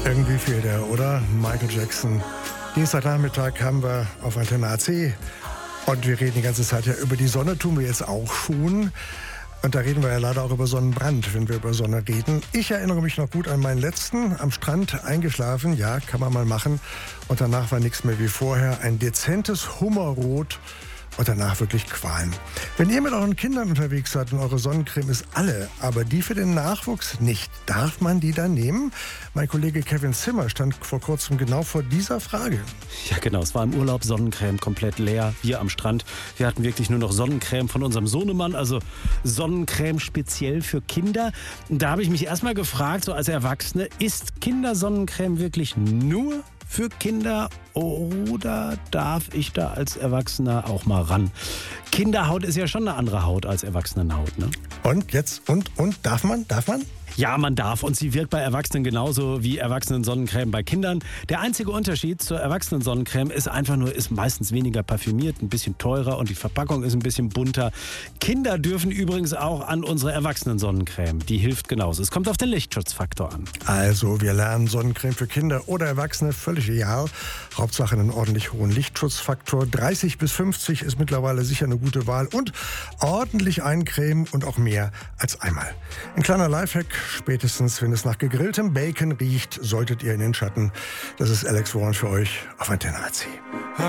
Irgendwie fehlt er, oder? Michael Jackson. Dienstagnachmittag haben wir auf Antenne AC. Und wir reden die ganze Zeit ja über die Sonne, tun wir jetzt auch schon. Und da reden wir ja leider auch über Sonnenbrand, wenn wir über Sonne reden. Ich erinnere mich noch gut an meinen letzten, am Strand eingeschlafen. Ja, kann man mal machen. Und danach war nichts mehr wie vorher. Ein dezentes Hummerrot. Und danach wirklich Qualen. Wenn ihr mit euren Kindern unterwegs seid und eure Sonnencreme ist alle, aber die für den Nachwuchs nicht, darf man die dann nehmen? Mein Kollege Kevin Zimmer stand vor kurzem genau vor dieser Frage. Ja genau, es war im Urlaub, Sonnencreme komplett leer, wir am Strand. Wir hatten wirklich nur noch Sonnencreme von unserem Sohnemann, also Sonnencreme speziell für Kinder. Und da habe ich mich erstmal gefragt, so als Erwachsene, ist Kindersonnencreme wirklich nur für Kinder oder darf ich da als Erwachsener auch mal ran? Kinderhaut ist ja schon eine andere Haut als Erwachsenenhaut, ne? Und jetzt, darf man? Ja, man darf. Und sie wirkt bei Erwachsenen genauso wie Erwachsenen-Sonnencreme bei Kindern. Der einzige Unterschied zur Erwachsenen-Sonnencreme ist einfach nur, ist meistens weniger parfümiert, ein bisschen teurer und die Verpackung ist ein bisschen bunter. Kinder dürfen übrigens auch an unsere Erwachsenen-Sonnencreme. Die hilft genauso. Es kommt auf den Lichtschutzfaktor an. Also, wir lernen Sonnencreme für Kinder oder Erwachsene, völlig egal. Hauptsache einen ordentlich hohen Lichtschutzfaktor. 30 bis 50 ist mittlerweile sicher eine gute Wahl. Und ordentlich eincremen und auch mehr als einmal. Ein kleiner Lifehack. Spätestens, wenn es nach gegrilltem Bacon riecht, solltet ihr in den Schatten. Das ist Alex Warren für euch auf Antenne AC.